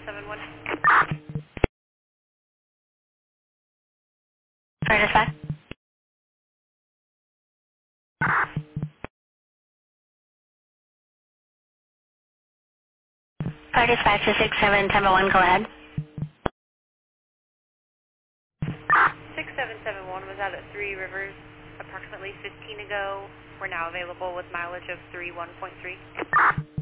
6771. Sorry, dispatch. Sorry, dispatch to 6771, go ahead. 6771 was out at Three Rivers approximately 15 ago. We're now available with mileage of 31.3.